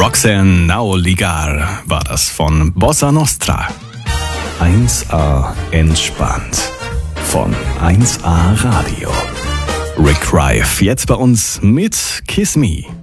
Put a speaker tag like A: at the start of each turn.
A: Roxanne Naoligar war das von Bossa Nostra. 1A entspannt von 1A Radio. Rick Rife jetzt bei uns mit Kiss Me.